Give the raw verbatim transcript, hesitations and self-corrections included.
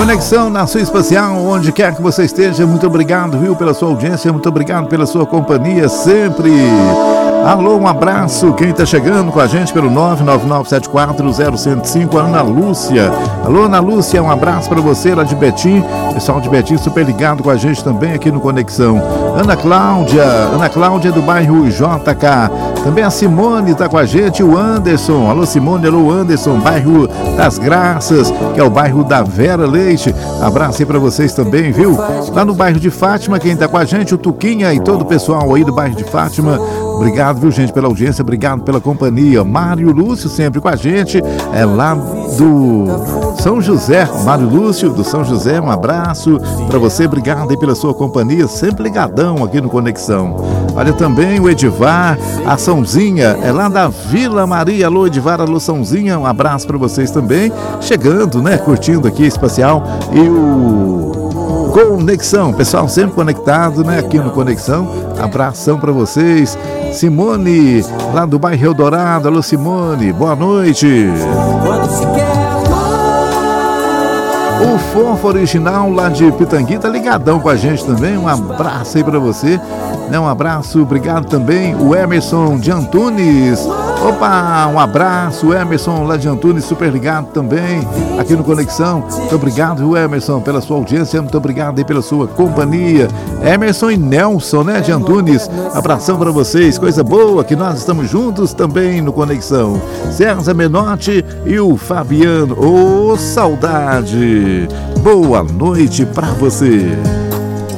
Conexão na sua espacial, onde quer que você esteja, muito obrigado, viu, pela sua audiência, muito obrigado pela sua companhia sempre. Alô, um abraço, quem está chegando com a gente pelo nove nove nove sete quatro zero zero zero cinco, Ana Lúcia. Alô, Ana Lúcia, um abraço para você lá de Betim, pessoal de Betim super ligado com a gente também aqui no Conexão. Ana Cláudia, Ana Cláudia do bairro J K, também a Simone está com a gente, o Anderson. Alô, Simone, alô, Anderson, bairro das Graças, que é o bairro da Vera Leite. Abraço aí para vocês também, viu? Lá no bairro de Fátima, quem está com a gente, o Tuquinha e todo o pessoal aí do bairro de Fátima. Obrigado, viu, gente, pela audiência, obrigado pela companhia. Mário Lúcio sempre com a gente, é lá do São José. Mário Lúcio do São José, um abraço para você, obrigado aí pela sua companhia, sempre ligadão aqui no Conexão. Olha também o Edivar, a Sãozinha, é lá da Vila Maria. Alô, Edivar, alô, Sãozinha, um abraço para vocês também, chegando, né, curtindo aqui Espacial e o Conexão, pessoal sempre conectado, né, aqui no Conexão. Abração para vocês. Simone, lá do bairro Eldorado. Alô, Simone, boa noite. O Fofo Original lá de Pitangui tá ligadão com a gente também. Um abraço aí para você, né? Um abraço, obrigado também. O Emerson de Antunes. Opa, um abraço, o Emerson lá de Antunes, super ligado também aqui no Conexão. Muito obrigado, Emerson, pela sua audiência, muito obrigado aí pela sua companhia. Emerson e Nelson, né, de Antunes, abração para vocês, coisa boa que nós estamos juntos também no Conexão. César Menotti e o Fabiano, ô, oh, saudade. Boa noite para você.